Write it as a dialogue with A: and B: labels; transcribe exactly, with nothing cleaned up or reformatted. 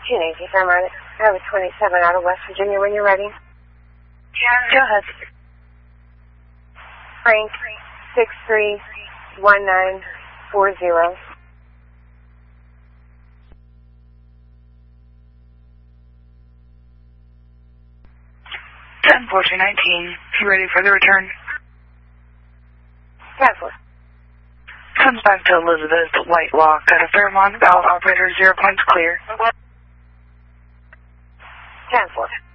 A: June eighteenth, I'm on Highway twenty-seven out of West Virginia when you're ready.
B: Go ahead.
A: Frank, six three one nine four zero.
B: ten fourteen nineteen, you ready for the return?
A: Cancel.
B: Comes back to Elizabeth Whitelock at a Fairmont, valve operator, zero points clear.
A: Cancel.